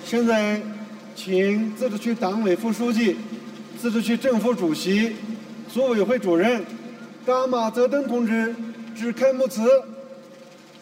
现在，请自治区党委副书记、自治区政府主席、组委会主任噶玛泽登同志致开幕词。